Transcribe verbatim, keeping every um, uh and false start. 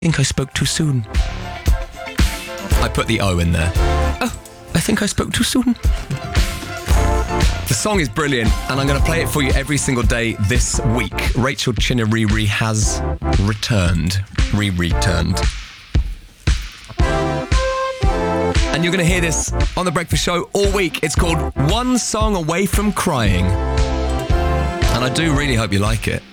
think I spoke too soon. I put the O in there. Oh, I think I spoke too soon. The song is brilliant, and I'm going to play it for you every single day this week. Rachel Chinouriri has returned. Re-returned. And you're going to hear this on The Breakfast Show all week. It's called One Song Away from Crying. And I do really hope you like it.